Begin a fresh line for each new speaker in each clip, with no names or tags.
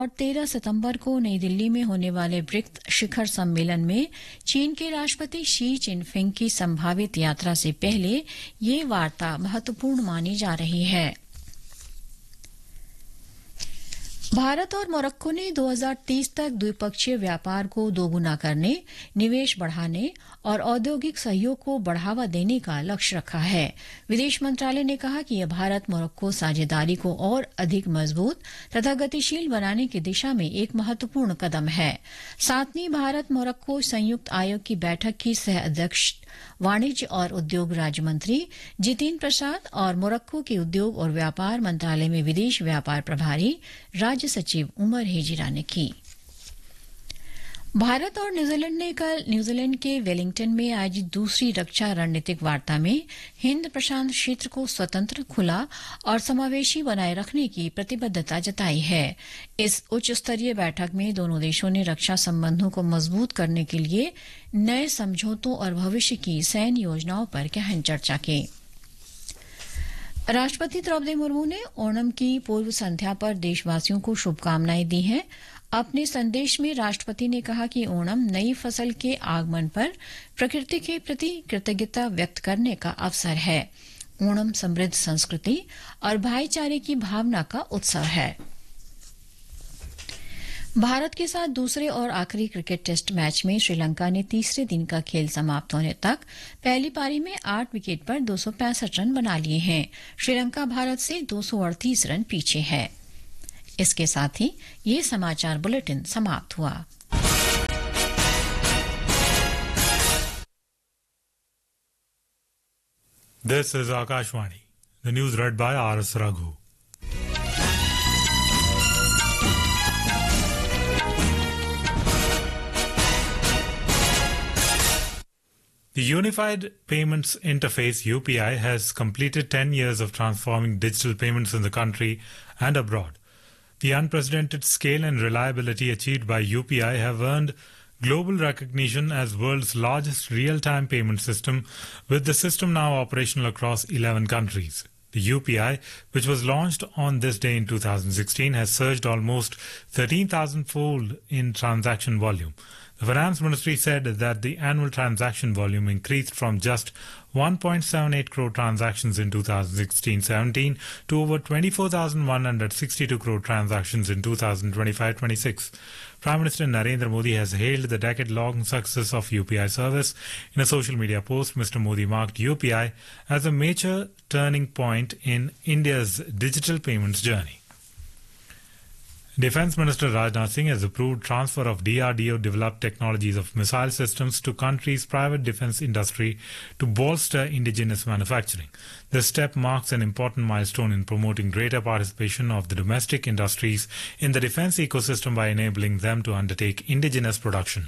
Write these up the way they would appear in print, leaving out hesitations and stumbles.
और 13 सितंबर को नई दिल्ली में होने वाले ब्रिक्स शिखर सम्मेलन में चीन के राष्ट्रपति शी जिनपिंग की संभावित यात्रा से पहले ये वार्ता महत्वपूर्ण मानी जा रही है। भारत और मोरक्को ने 2030 तक द्विपक्षीय व्यापार को दोगुना करने, निवेश बढ़ाने और औद्योगिक सहयोग को बढ़ावा देने का लक्ष्य रखा है। विदेश मंत्रालय ने कहा कि यह भारत मोरक्को साझेदारी को और अधिक मजबूत तथा गतिशील बनाने की दिशा में एक महत्वपूर्ण कदम है। 7वीं भारत मोरक्को संयुक्त आयोग की बैठक की सह अध्यक्ष वाणिज्य और उद्योग राज्य मंत्री जितिन प्रसाद और मोरक्को के उद्योग और व्यापार मंत्रालय में विदेश व्यापार प्रभारी राज्य सचिव उमर हेजिरा ने की। भारत और न्यूजीलैंड ने कल न्यूजीलैंड के वेलिंगटन में आयोजित दूसरी रक्षा रणनीतिक वार्ता में हिंद प्रशांत क्षेत्र को स्वतंत्र, खुला और समावेशी बनाए रखने की प्रतिबद्धता जताई है। इस उच्च स्तरीय बैठक में दोनों देशों ने रक्षा संबंधों को मजबूत करने के लिए नए समझौतों और भविष्य की सैन्य योजनाओं पर गहन चर्चा की। राष्ट्रपति द्रौपदी मुर्मू ने ओणम की पूर्व संध्या पर देशवासियों को शुभकामनाएं दी हैं। अपने संदेश में राष्ट्रपति ने कहा कि ओणम नई फसल के आगमन पर प्रकृति के प्रति कृतज्ञता व्यक्त करने का अवसर है। ओणम समृद्ध संस्कृति और भाईचारे की भावना का उत्सव है। भारत के साथ दूसरे और आखिरी क्रिकेट टेस्ट मैच में श्रीलंका ने तीसरे दिन का खेल समाप्त होने तक पहली पारी में 8 विकेट पर 265 रन बना लिए हैं। श्रीलंका भारत से 238 रन पीछे है। इसके साथ ही ये समाचार बुलेटिन समाप्त हुआ।
This is Akashvani. The news read by R.S. Raghu. The Unified Payments Interface UPI has completed 10 years of transforming digital payments in the country and abroad. The unprecedented scale and reliability achieved by UPI have earned global recognition as world's largest real-time payment system, with the system now operational across 11 countries. The UPI, which was launched on this day in 2016, has surged almost 13,000-fold in transaction volume. The Finance Ministry said that the annual transaction volume increased from just 1.78 crore transactions in 2016-17 to over 24,162 crore transactions in 2025-26. Prime Minister Narendra Modi has hailed the decade-long success of UPI service. In a social media post, Mr. Modi marked UPI as a major turning point in India's digital payments journey. Defence Minister Rajnath Singh has approved transfer of DRDO-developed technologies of missile systems to country's private defence industry to bolster indigenous manufacturing. This step marks an important milestone in promoting greater participation of the domestic industries in the defence ecosystem by enabling them to undertake indigenous production.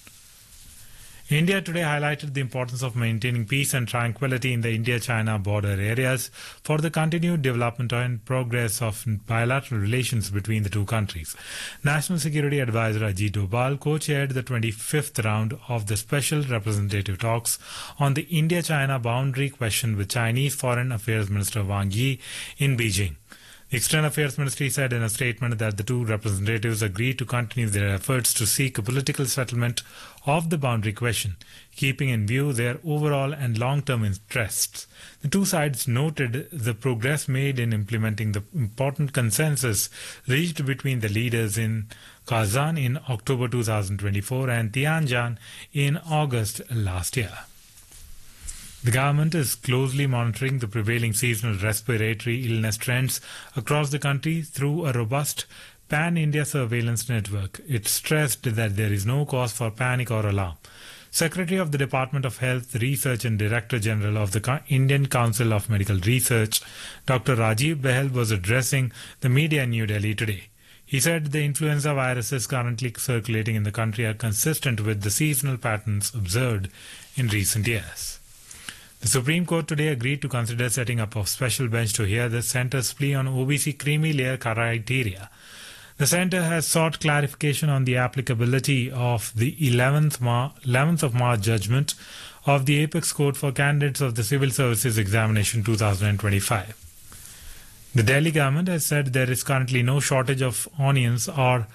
India today highlighted the importance of maintaining peace and tranquility in the India-China border areas for the continued development and progress of bilateral relations between the two countries. National Security Advisor Ajit Doval co-chaired the 25th round of the Special Representative Talks on the India-China boundary question with Chinese Foreign Affairs Minister Wang Yi in Beijing. The External Affairs Ministry said in a statement that the two representatives agreed to continue their efforts to seek a political settlement of the boundary question, keeping in view their overall and long-term interests. The two sides noted the progress made in implementing the important consensus reached between the leaders in Kazan in October 2024 and Tianjin in August last year. The government is closely monitoring the prevailing seasonal respiratory illness trends across the country through a robust pan-India surveillance network. It stressed that there is no cause for panic or alarm. Secretary of the Department of Health Research and Director General of the Indian Council of Medical Research, Dr. Rajiv Behel, was addressing the media in New Delhi today. He said the influenza viruses currently circulating in the country are consistent with the seasonal patterns observed in recent years. The Supreme Court today agreed to consider setting up a special bench to hear the centre's plea on OBC creamy layer criteria. The centre has sought clarification on the applicability of the 11th of March judgment of the Apex Court for candidates of the Civil Services Examination 2025. The Delhi government has said there is currently no shortage of onions or